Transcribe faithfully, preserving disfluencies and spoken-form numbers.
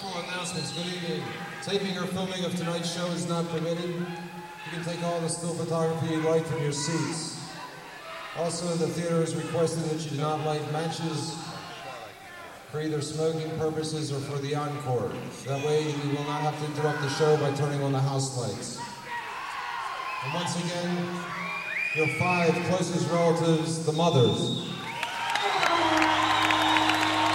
couple of announcements. Good evening. Taping or filming of tonight's show is not permitted. You can take all the still photography you'd like from your seats. Also, the theater has requested that you do not light matches for either smoking purposes or for the encore. That way, you will not have to interrupt the show by turning on the house lights. And once again, your five closest relatives, the mothers.